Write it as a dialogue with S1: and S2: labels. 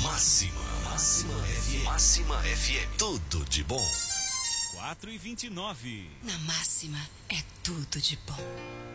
S1: Máxima FM. Máxima FM. Tudo de bom.
S2: 4h29.
S3: Na Máxima é tudo de bom.